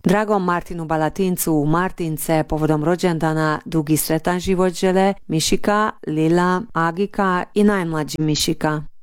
Dragom Martinu Balatincu u Martince povodom rođendana dugi sretan život žele Mišika, Lila, Agika i najmlađi Mišika.